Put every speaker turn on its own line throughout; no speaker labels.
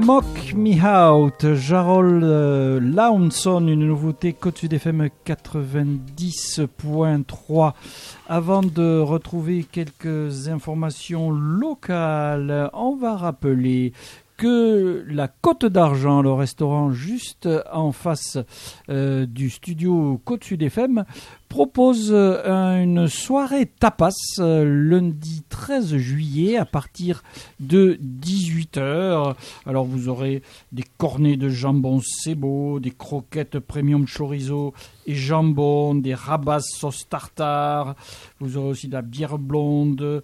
Smoke Me Out, Jarol Launson, une nouveauté Côte Sud FM 90.3. Avant de retrouver quelques informations locales, on va rappeler que la Côte d'Argent, le restaurant juste en face du studio Côte Sud FM, propose une soirée tapas lundi 13 juillet à partir de 18h. Alors vous aurez des cornets de jambon Sebo, des croquettes premium chorizo et jambon, des rabas sauce tartare. Vous aurez aussi de la bière blonde,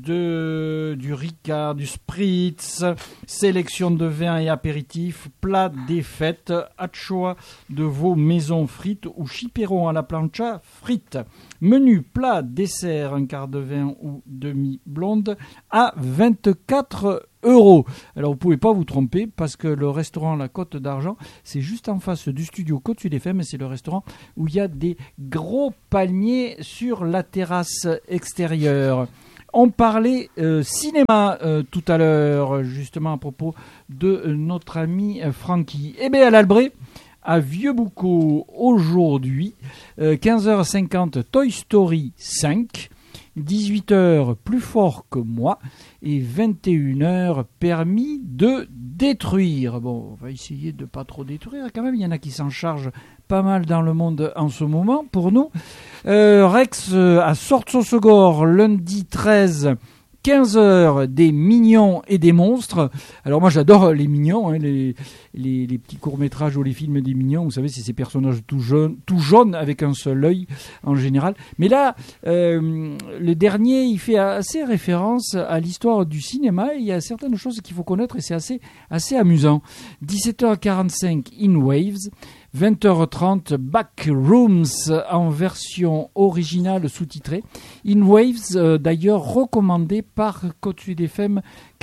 du Ricard, du Spritz, sélection de vins et apéritifs, plat des fêtes, à choix de vos maisons frites ou chiperons à la plancha frites. Menu, plat, dessert, un quart de vin ou demi-blonde à 24 €. Alors vous ne pouvez pas vous tromper parce que le restaurant La Côte d'Argent, c'est juste en face du studio Côte Sud FM et c'est le restaurant où il y a des gros palmiers sur la terrasse extérieure. On parlait cinéma tout à l'heure, justement à propos de notre ami Francky. Eh bien à l'Albret, à Vieux-Boucau aujourd'hui, 15h50 Toy Story 5, 18h Plus fort que moi et 21h Permis de détruire. Bon, on va essayer de ne pas trop détruire quand même, il y en a qui s'en chargent pas mal dans le monde en ce moment pour nous. Rex à Sortes-Saucegor lundi 13, 15h, des mignons et des monstres. Alors moi j'adore les mignons, hein, les petits courts-métrages ou les films des mignons. Vous savez, c'est ces personnages tout jaunes avec un seul œil en général. Mais là, le dernier, il fait assez référence à l'histoire du cinéma. Il y a certaines choses qu'il faut connaître et c'est assez amusant. 17h45 In Waves. 20h30, Backrooms en version originale sous-titrée. In Waves, d'ailleurs, recommandé par Côte Sud FM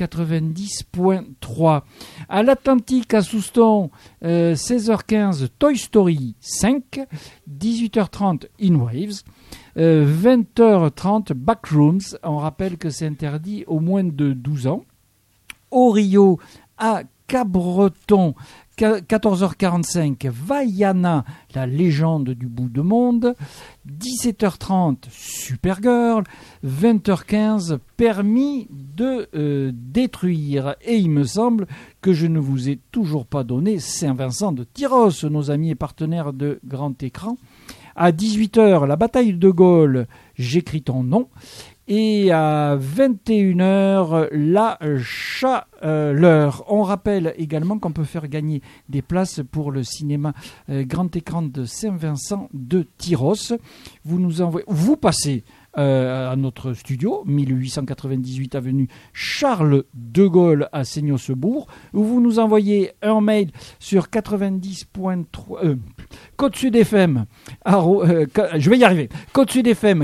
90.3. À l'Atlantique, à Souston, 16h15, Toy Story 5. 18h30, In Waves. 20h30, Backrooms. On rappelle que c'est interdit aux moins de 12 ans. Au Rio, à Cabreton, 14h45, Vaiana, la légende du bout de monde. 17h30, Supergirl. 20h15, Permis de détruire. Et il me semble que je ne vous ai toujours pas donné Saint-Vincent de Tyros, nos amis et partenaires de Grand Écran. À 18h, la bataille de Gaulle, j'écris ton nom. Et à 21h, la chaleur. On rappelle également qu'on peut faire gagner des places pour le cinéma grand écran de Saint-Vincent de Tyros. Vous passez à notre studio, 1898 avenue Charles de Gaulle à Seignos-Bourg, où vous nous envoyez un mail sur 90.3 Côte Sud FM. Je vais y arriver. Côte Sud FM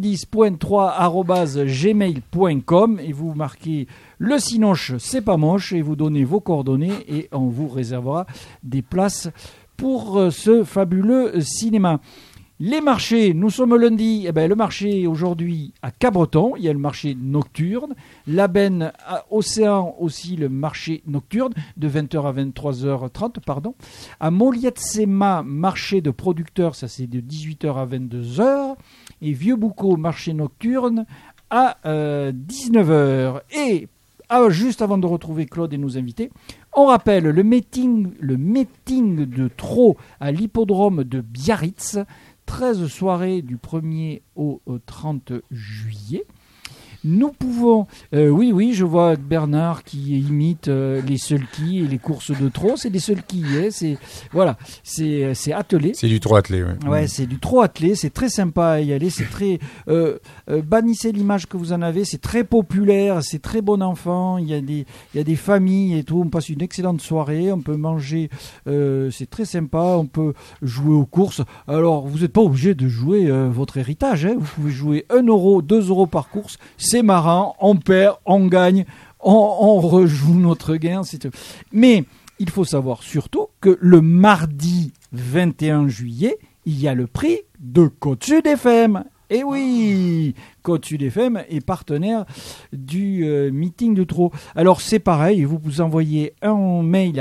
90.3 @gmail.com et vous marquez le Cinoche, c'est pas moche et vous donnez vos coordonnées et on vous réservera des places pour ce fabuleux cinéma. Les marchés, nous sommes lundi, le marché aujourd'hui à Cabreton, il y a le marché nocturne, la Benne à Océan aussi le marché nocturne de 20h à 23h30, à Molietsema, marché de producteurs, ça c'est de 18h à 22h, et Vieux-Boucau, marché nocturne à 19h. Et juste avant de retrouver Claude et nos invités, on rappelle le meeting de Trot à l'hippodrome de Biarritz, 13 soirées du 1er au 30 juillet. Nous pouvons... oui, je vois Bernard qui imite les sulky et les courses de trot. C'est des sulky, hein, c'est attelé.
C'est du trot attelé, oui.
Ouais, c'est du trot attelé, c'est très sympa à y aller. C'est très... bannissez l'image que vous en avez, c'est très populaire, c'est très bon enfant. Il y a des familles et tout. On passe une excellente soirée, on peut manger, c'est très sympa. On peut jouer aux courses. Alors, vous n'êtes pas obligé de jouer votre héritage, hein. Vous pouvez jouer 1 €, 2 € par course. C'est marrant, on perd, on gagne, on rejoue notre gain. Mais il faut savoir surtout que le mardi 21 juillet, il y a le prix de Côte Sud FM. Et oui, Côte Sud FM est partenaire du meeting de Trot. Alors c'est pareil, vous envoyez un mail à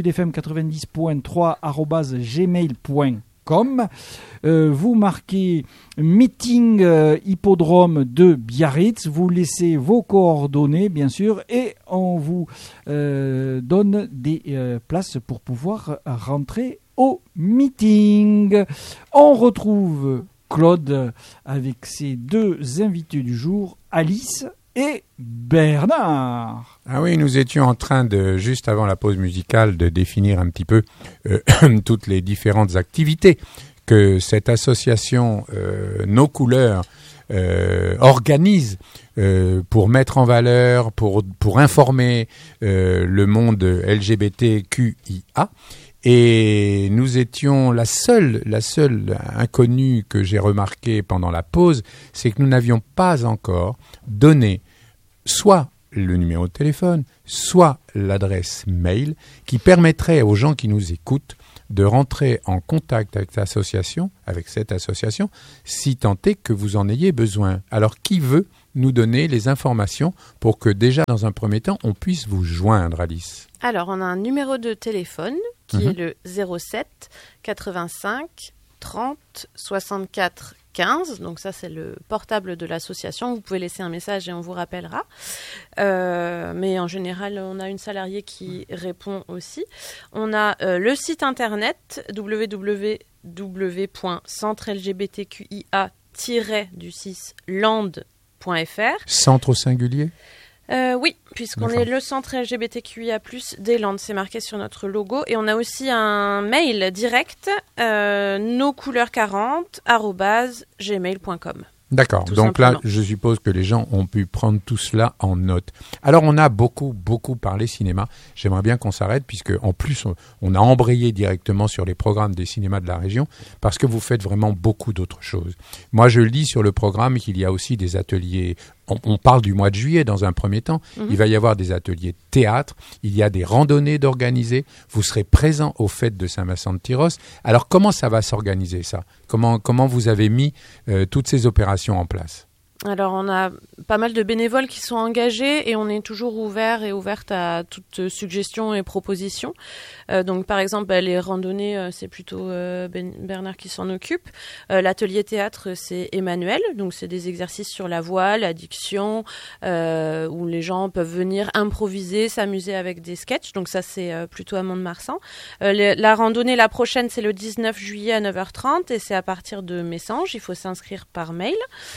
codesudfm90.3@gmail.com. Vous marquez meeting hippodrome de Biarritz, vous laissez vos coordonnées bien sûr et on vous donne des places pour pouvoir rentrer au meeting. On retrouve Claude avec ses deux invités du jour, Alice et Bernard.
Ah oui, nous étions en train de, juste avant la pause musicale, de définir un petit peu toutes les différentes activités que cette association Nos Couleurs organise pour mettre en valeur, pour informer le monde LGBTQIA. Et nous étions la seule inconnue que j'ai remarquée pendant la pause, c'est que nous n'avions pas encore donné soit le numéro de téléphone, soit l'adresse mail qui permettrait aux gens qui nous écoutent de rentrer en contact avec cette association, si tant est que vous en ayez besoin. Alors, qui veut nous donner les informations pour que déjà, dans un premier temps, on puisse vous joindre, Alice?
Alors, on a un numéro de téléphone qui est le 07 85 30 64 15. Donc ça, c'est le portable de l'association. Vous pouvez laisser un message et on vous rappellera. Mais en général, on a une salariée qui répond aussi. On a le site internet www.centre-lgbtqia-land.fr.
Centre au singulier?
Oui, puisqu'on est le centre LGBTQIA+, des Landes, c'est marqué sur notre logo. Et on a aussi un mail direct, noscouleurs40@gmail.com.
D'accord, donc là, je suppose que les gens ont pu prendre tout cela en note. Alors, on a beaucoup parlé cinéma. J'aimerais bien qu'on s'arrête, puisque en plus, on a embrayé directement sur les programmes des cinémas de la région, parce que vous faites vraiment beaucoup d'autres choses. Moi, je lis sur le programme qu'il y a aussi des ateliers. On parle du mois de juillet dans un premier temps. Il va y avoir des ateliers théâtre. Il y a des randonnées d'organiser. Vous serez présent aux fêtes de Saint-Vincent-de-Tyrosse. Alors, comment ça va s'organiser, ça? Comment vous avez mis toutes ces opérations en place?
Alors, on a pas mal de bénévoles qui sont engagés et on est toujours ouverte à toute suggestion et proposition. Donc, par exemple, les randonnées, c'est plutôt Bernard qui s'en occupe. L'atelier théâtre, c'est Emmanuel. Donc, c'est des exercices sur la voix, la diction, où les gens peuvent venir improviser, s'amuser avec des sketchs. Donc, ça, c'est plutôt à Mont-de-Marsan. La randonnée, la prochaine, c'est le 19 juillet à 9h30 et c'est à partir de Messanges. Il faut s'inscrire par mail.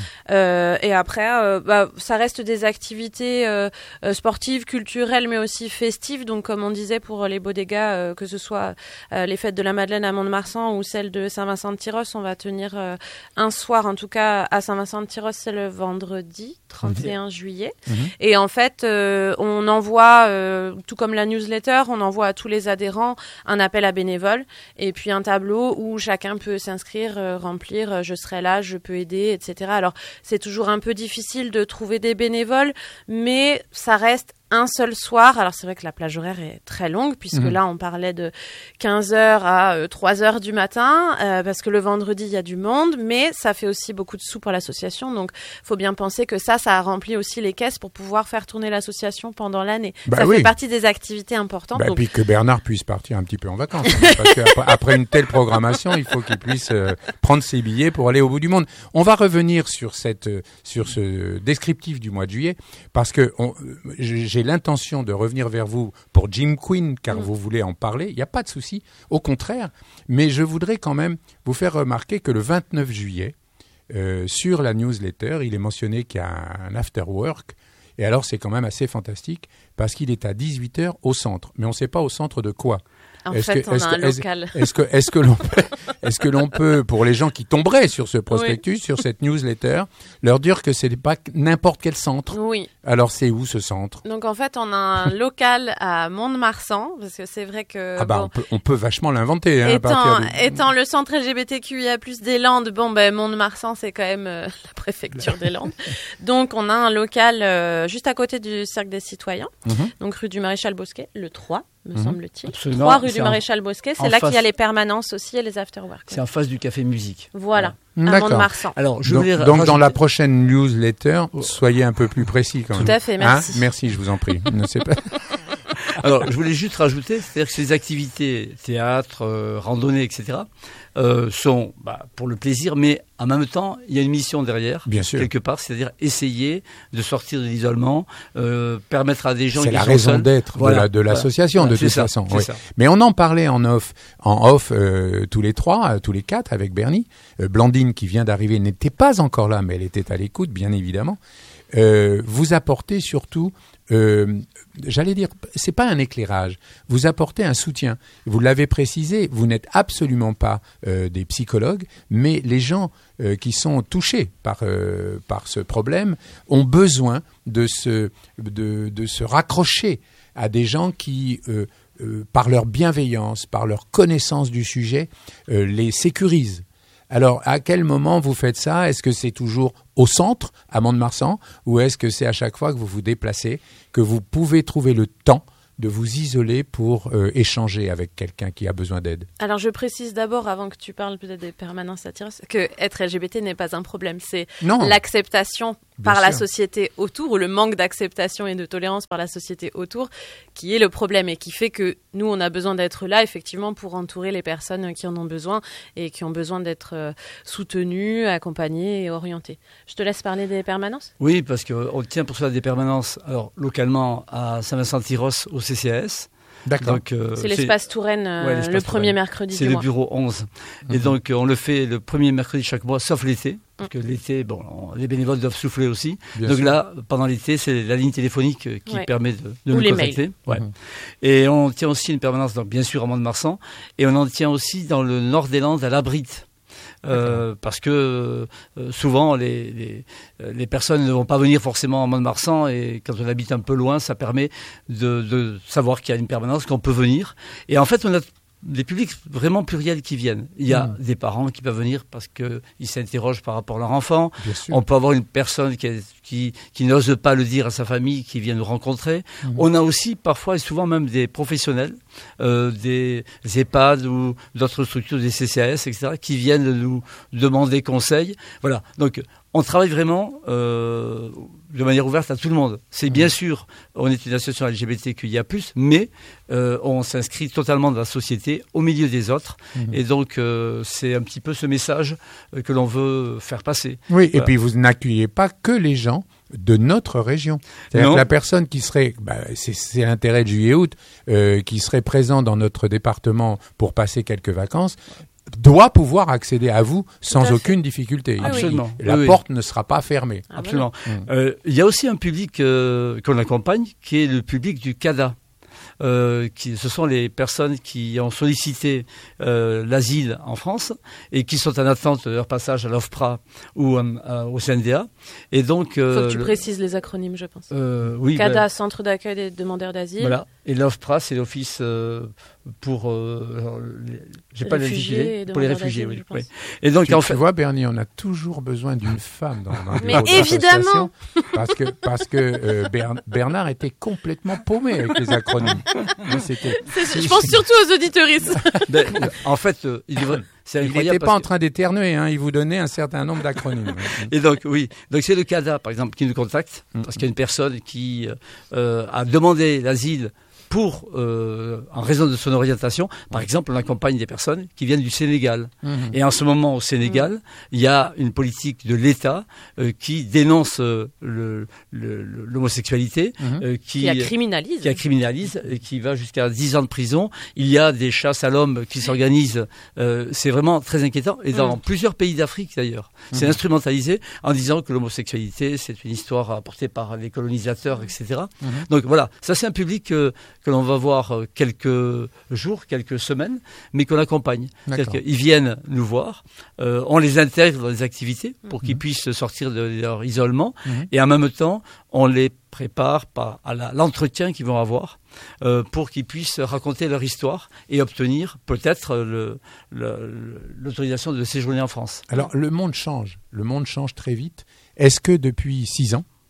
Et après, ça reste des activités sportives, culturelles, mais aussi festives. Donc, comme on disait pour les bodegas, que ce soit les fêtes de la Madeleine à Mont-de-Marsan ou celles de Saint-Vincent-de-Tyrosse, on va tenir un soir, en tout cas à Saint-Vincent-de-Tyrosse, c'est le vendredi 31 juillet. Et en fait, on envoie, tout comme la newsletter, on envoie à tous les adhérents un appel à bénévoles et puis un tableau où chacun peut s'inscrire, remplir, je serai là, je peux aider, etc. Alors, c'est toujours un peu difficile de trouver des bénévoles, mais ça reste un seul soir. Alors c'est vrai que la plage horaire est très longue puisque là on parlait de 15h à 3h du matin parce que le vendredi il y a du monde, mais ça fait aussi beaucoup de sous pour l'association, donc faut bien penser que ça a rempli aussi les caisses pour pouvoir faire tourner l'association pendant l'année. Ça fait partie des activités importantes.
Et puis que Bernard puisse partir un petit peu en vacances, parce qu'après une telle programmation, il faut qu'il puisse prendre ses billets pour aller au bout du monde. On va revenir sur ce descriptif du mois de juillet, parce que j'ai l'intention de revenir vers vous pour Jim Quinn, car vous voulez en parler. Il n'y a pas de souci, au contraire. Mais je voudrais quand même vous faire remarquer que le 29 juillet, sur la newsletter, il est mentionné qu'il y a un after work. Et alors, c'est quand même assez fantastique, parce qu'il est à 18h au centre. Mais on ne sait pas au centre de quoi.
On a un local.
Est-ce que l'on peut, pour les gens qui tomberaient sur ce prospectus, sur cette newsletter, leur dire que ce n'est pas n'importe quel centre?
Oui.
Alors, c'est où ce centre?
Donc, en fait, on a un local à Mont-de-Marsan, parce que c'est vrai que...
on peut vachement l'inventer. Hein,
étant le centre LGBTQIA+, des Landes, Mont-de-Marsan, c'est quand même la préfecture des Landes. Donc, on a un local juste à côté du Cirque des Citoyens, donc rue du Maréchal Bosquet, le 3. me semble-t-il.
Absolument.
3 rue du Maréchal Bosquet, c'est là qu'il y a les permanences aussi et les afterwork.
C'est en face du Café Musique.
Voilà, à
D'accord.
Mont-de-Marsan.
Alors,
donc dans la prochaine newsletter, soyez un peu plus précis quand même.
Tout à fait, merci.
Merci, je vous en prie. Ne sais pas.
Alors, je voulais juste rajouter, c'est-à-dire que ces activités, théâtre, randonnée, etc., sont pour le plaisir, mais en même temps, il y a une mission derrière,
bien sûr,
quelque part, c'est-à-dire essayer de sortir de l'isolement, permettre à des gens qui sont seuls.
C'est la raison d'être de l'association, de toute façon. Oui. Mais on en parlait en off, tous les 3, tous les 4, avec Bernie. Blandine, qui vient d'arriver, n'était pas encore là, mais elle était à l'écoute, bien évidemment. Vous apportez surtout, j'allais dire, c'est pas un éclairage, vous apportez un soutien. Vous l'avez précisé, vous n'êtes absolument pas des psychologues, mais les gens qui sont touchés par ce problème ont besoin de se raccrocher à des gens qui, par leur bienveillance, par leur connaissance du sujet, les sécurisent. Alors, à quel moment vous faites ça? Est-ce que c'est toujours au centre, à Mont-de-Marsan, ou est-ce que c'est à chaque fois que vous vous déplacez, que vous pouvez trouver le temps de vous isoler pour échanger avec quelqu'un qui a besoin d'aide?
Alors, je précise d'abord, avant que tu parles peut-être des permanences à Tyros, que être LGBT n'est pas un problème. C'est l'acceptation par la société autour, ou le manque d'acceptation et de tolérance par la société autour, qui est le problème et qui fait que nous, on a besoin d'être là, effectivement, pour entourer les personnes qui en ont besoin et qui ont besoin d'être soutenues, accompagnées et orientées. Je te laisse parler des permanences.
Oui, parce qu'on tient pour cela des permanences, alors localement à Saint-Vincent-Tyros, au CCAS.
D'accord.
Donc,
c'est l'espace Touraine, le premier mercredi du mois.
C'est le bureau 11. Et donc, on le fait le premier mercredi chaque mois, sauf l'été. Parce que l'été, les bénévoles doivent souffler aussi. Bien donc sûr. Là, pendant l'été, c'est la ligne téléphonique qui permet de nous contacter. Ouais. Et on tient aussi une permanence, donc, bien sûr, à Mont-de-Marsan. Et on en tient aussi dans le nord des Landes, à Labrite. Parce que souvent les personnes ne vont pas venir forcément à Mont-de-Marsan, et quand on habite un peu loin, ça permet de savoir qu'il y a une permanence, qu'on peut venir. Et en fait, on a des publics vraiment pluriels qui viennent. Il y a des parents qui peuvent venir parce qu'ils s'interrogent par rapport à leur enfant. On peut avoir une personne qui n'ose pas le dire à sa famille, qui vient nous rencontrer. On a aussi parfois et souvent même des professionnels, des EHPAD ou d'autres structures, des CCAS, etc., qui viennent nous demander conseil. Voilà. Donc, on travaille vraiment de manière ouverte à tout le monde. C'est bien sûr, on est une association LGBTQIA+, mais on s'inscrit totalement dans la société, au milieu des autres. Et donc, c'est un petit peu ce message que l'on veut faire passer.
Oui, voilà. Et puis vous n'accueillez pas que les gens de notre région. C'est-à-dire que la personne qui serait, c'est l'intérêt de juillet-août, qui serait présent dans notre département pour passer quelques vacances, doit pouvoir accéder à vous sans aucune difficulté.
Absolument.
La porte ne sera pas fermée.
Absolument. Il y a aussi un public qu'on accompagne, qui est le public du CADA. Ce sont les personnes qui ont sollicité l'asile en France et qui sont en attente de leur passage à l'OFPRA ou au CNDA. Et donc,
faut que tu précises les acronymes, je pense.
Oui,
CADA, Centre d'accueil des demandeurs d'asile.
Voilà. Et l'OFPRA, c'est l'Office pour j'ai pas l'intitulé, pour les réfugiés. Oui. Oui. Et donc,
tu vois, Bernie, on a toujours besoin d'une femme dans
mais évidemment,
parce que Bernard était complètement paumé avec les acronymes.
Je pense surtout aux auditeuristes.
En fait, il
n'était pas en train d'éternuer, il vous donnait un certain nombre d'acronymes.
Et donc, donc c'est le CADA, par exemple, qui nous contacte, parce qu'il y a une personne qui a demandé l'asile en raison de son orientation. Par exemple, on accompagne des personnes qui viennent du Sénégal. Et en ce moment, au Sénégal, il y a une politique de l'État qui dénonce l'homosexualité, qui la criminalise et qui va jusqu'à 10 ans de prison. Il y a des chasses à l'homme qui s'organisent. C'est vraiment très inquiétant. Et dans plusieurs pays d'Afrique, d'ailleurs, c'est instrumentalisé en disant que l'homosexualité, c'est une histoire apportée par les colonisateurs, etc. Donc voilà, ça c'est un public que l'on va voir quelques jours, quelques semaines, mais qu'on accompagne. C'est-à-dire qu'ils viennent nous voir, on les intègre dans les activités pour qu'ils puissent sortir de leur isolement, et en même temps, on les prépare à l'entretien qu'ils vont avoir pour qu'ils puissent raconter leur histoire et obtenir peut-être l'autorisation de séjourner en France.
Alors, le monde change très vite. Est-ce que depuis 6 ans,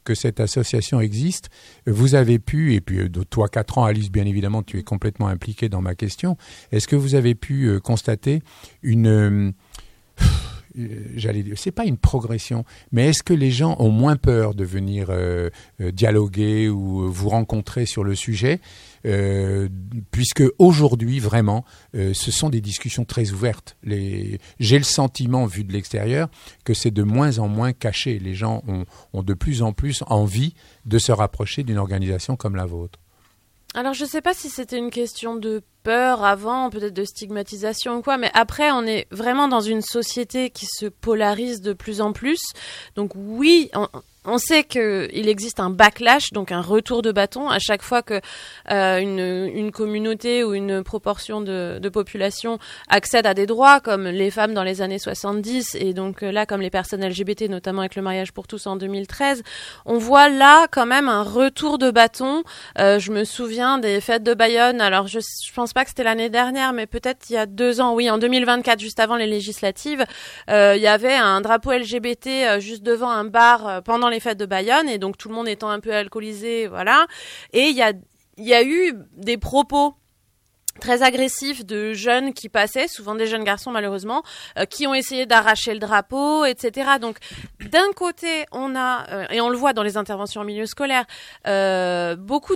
que cette association existe, vous avez pu, et puis de toi 4 ans, Alice, bien évidemment, tu es complètement impliquée dans ma question, est-ce que vous avez pu constater une... j'allais dire, c'est pas une progression, mais est-ce que les gens ont moins peur de venir dialoguer ou vous rencontrer sur le sujet, puisque aujourd'hui vraiment, ce sont des discussions très ouvertes. J'ai le sentiment, vu de l'extérieur, que c'est de moins en moins caché. Les gens ont de plus en plus envie de se rapprocher d'une organisation comme la vôtre.
Alors, je ne sais pas si c'était une question de peur avant, peut-être de stigmatisation ou quoi, mais après, on est vraiment dans une société qui se polarise de plus en plus. Donc oui, on sait qu'il existe un backlash, donc un retour de bâton, à chaque fois que une communauté ou une proportion de population accède à des droits, comme les femmes dans les années 70, et donc là, comme les personnes LGBT, notamment avec le mariage pour tous en 2013. On voit là quand même un retour de bâton. Je me souviens des fêtes de Bayonne, alors je pense pas que c'était l'année dernière, mais peut-être il y a 2 ans, oui, en 2024, juste avant les législatives, il y avait un drapeau LGBT juste devant un bar pendant les fêtes de Bayonne, et donc tout le monde étant un peu alcoolisé, voilà. Et il y a eu des propos très agressifs de jeunes qui passaient, souvent des jeunes garçons malheureusement, qui ont essayé d'arracher le drapeau, etc. Donc d'un côté, on a, et on le voit dans les interventions en milieu scolaire, beaucoup